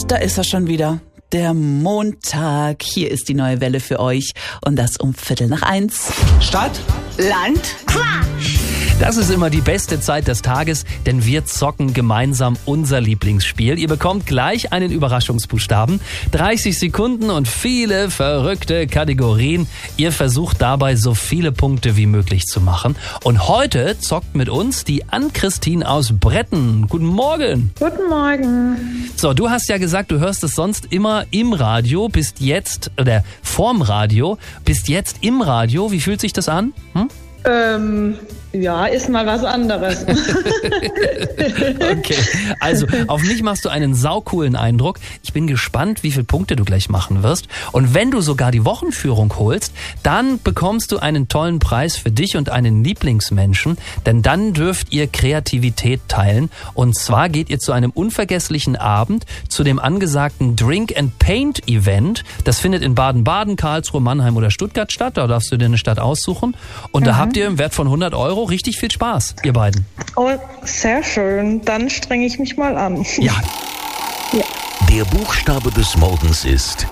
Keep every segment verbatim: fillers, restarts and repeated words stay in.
Da ist er schon wieder. Der Montag. Hier ist die neue Welle für euch. Und das um Viertel nach eins. Stadt, Land, Quatsch. Das ist immer die beste Zeit des Tages, denn wir zocken gemeinsam unser Lieblingsspiel. Ihr bekommt gleich einen Überraschungsbuchstaben, dreißig Sekunden und viele verrückte Kategorien. Ihr versucht dabei, so viele Punkte wie möglich zu machen. Und heute zockt mit uns die Ann-Christine aus Bretten. Guten Morgen. Guten Morgen. So, du hast ja gesagt, du hörst es sonst immer im Radio, bist jetzt, oder vorm Radio, bist jetzt im Radio. Wie fühlt sich das an? Hm? Ähm, ja, ist mal was anderes. Okay, also auf mich machst du einen saucoolen Eindruck. Ich bin gespannt, wie viele Punkte du gleich machen wirst. Und wenn du sogar die Wochenführung holst, dann bekommst du einen tollen Preis für dich und einen Lieblingsmenschen. Denn dann dürft ihr Kreativität teilen. Und zwar geht ihr zu einem unvergesslichen Abend, zu dem angesagten Drink and Paint Event. Das findet in Baden-Baden, Karlsruhe, Mannheim oder Stuttgart statt. Da darfst du dir eine Stadt aussuchen. Und mhm. da habt ihr im Wert von hundert Euro richtig viel Spaß, ihr beiden. Oh, sehr schön. Dann strenge ich mich mal an. Ja. Ja. Der Buchstabe des Morgens ist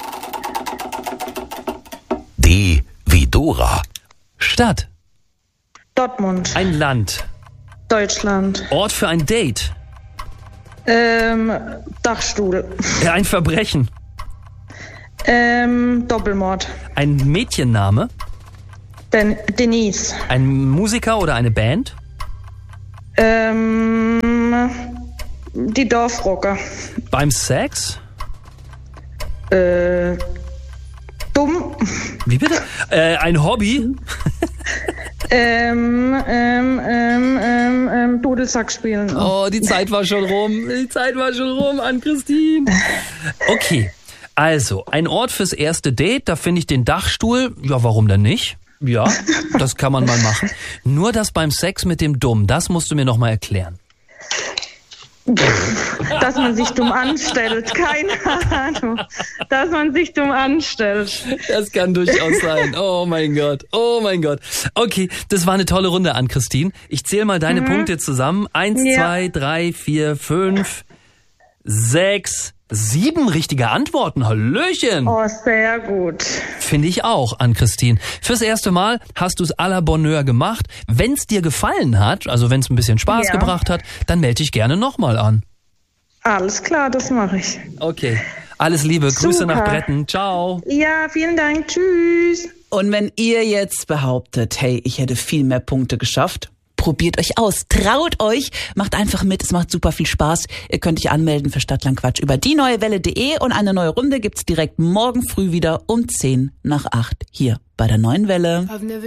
D wie Dora. Stadt. Dortmund. Ein Land. Deutschland. Ort für ein Date. Ähm, Dachstuhl. Ja, ein Verbrechen. Ähm, Doppelmord. Ein Mädchenname. Den, Denise. Ein Musiker oder eine Band. Ähm, die Dorfrocker. Beim Sex. Äh, dumm. Wie bitte? Äh, ein Hobby. ähm, ähm, ähm, ähm, ähm, Dudelsack spielen. Oh, die Zeit war schon rum. Die Zeit war schon rum, Ann-Christine. Okay, also ein Ort fürs erste Date. Da finde ich den Dachstuhl. Ja, warum denn nicht? Ja, das kann man mal machen. Nur das beim Sex mit dem Dumm, das musst du mir noch mal erklären. Dass man sich dumm anstellt, keine Ahnung. Dass man sich dumm anstellt. Das kann durchaus sein. Oh mein Gott, oh mein Gott. Okay, das war eine tolle Runde, Ann-Christine. Ich zähle mal deine mhm. Punkte zusammen. Eins, ja. zwei, drei, vier, fünf, sechs, sieben richtige Antworten. Hallöchen. Oh, sehr gut. Finde ich auch, Ann-Christine. Fürs erste Mal hast du es à la Bonheur gemacht. Wenn es dir gefallen hat, also wenn es ein bisschen Spaß ja. gebracht hat, dann melde dich gerne nochmal an. Alles klar, das mache ich. Okay, alles Liebe, Super. Grüße nach Bretten. Ciao. Ja, vielen Dank. Tschüss. Und wenn ihr jetzt behauptet, hey, ich hätte viel mehr Punkte geschafft, probiert euch aus, traut euch, macht einfach mit, es macht super viel Spaß. Ihr könnt euch anmelden für Stadtlandquatsch über die neue Welle punkt de und eine neue Runde gibt's direkt morgen früh wieder um zehn nach acht hier bei der neuen Welle.